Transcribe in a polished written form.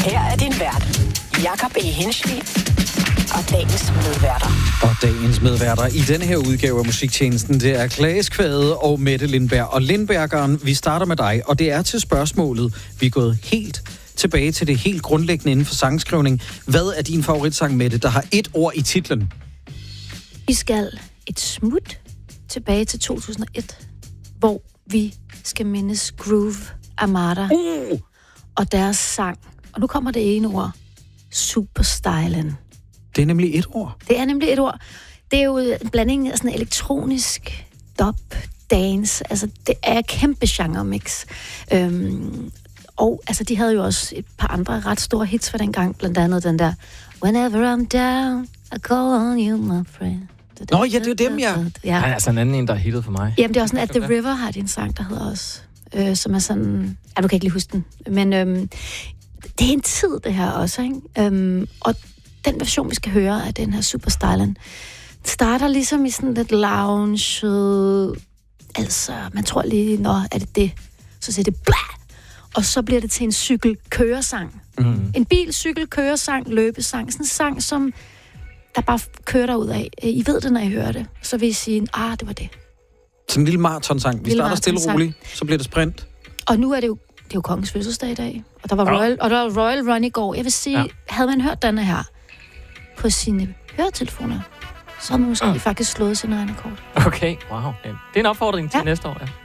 Her er din vært, Jakob E. Hinschli, og dagens medværter. Og dagens medværter i denne her udgave af Musiktjenesten, det er Claes Kvade og Mette Lindberg. Og Lindbergeren, vi starter med dig, og det er til spørgsmålet. Vi er gået helt tilbage til det helt grundlæggende inden for sangskrivning. Hvad er din favoritsang, Mette, der har et ord i titlen? Vi skal et smut tilbage til 2001, hvor vi skal mindes Groove Armada og deres sang. Og nu kommer det ene ord. Superstylin'. Det er nemlig et ord. Det er nemlig et ord. Det er jo en blanding af sådan elektronisk dub, dance. Altså, det er et kæmpe genre-mix. Og altså, de havde jo også et par andre ret store hits for den gang. Blandt andet den der Whenever I'm down, I call on you, my friend. Nå, ja, det er dem, ja. Ja, altså en anden en, der er hittet for mig. Jamen, det er også sådan, at The River har de en sang, der hedder også. Som er sådan... Ja, du kan ikke lige huske den. Men det er en tid, det her også, ikke? Og den version, vi skal høre af den her Superstylin', starter ligesom i sådan lidt lounge. Altså, man tror lige, nå, er det det? Så siger det blæh! Og så bliver det til en cykelkøresang. En bil-cykelkøresang, løbesang. Sådan en sang, som der bare kører derud af. I ved det, når I hører det. Så vil I sige, det var det. Sådan en lille maratonsang. Vi starter stille og roligt, så bliver det sprint. Og nu er det jo kongens fødselsdag i dag. Og der var Royal Run i går. Jeg vil sige, havde man hørt denne her på sine høretelefoner, så havde man måske faktisk slået sin egen rekord. Okay, wow. Det er en opfordring til næste år, ja.